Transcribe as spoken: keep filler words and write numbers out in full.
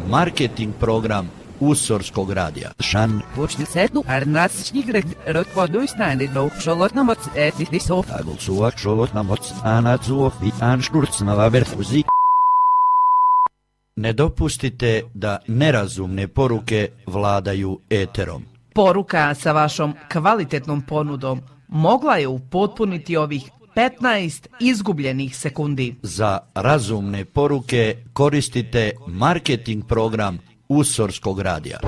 marketing program Usorskog radija. Šan. Počni sednu, arnac šnigret, rotvodu i snajni do šolotna moc etih nisov. Agul suak šolotna moc, anacuov i anškurc na vaberfuzi. Ne dopustite da nerazumne poruke vladaju eterom. Poruka sa vašom kvalitetnom ponudom mogla je upotpuniti ovih petnaest izgubljenih sekundi. Za razumne poruke koristite marketing program Usorskog radija.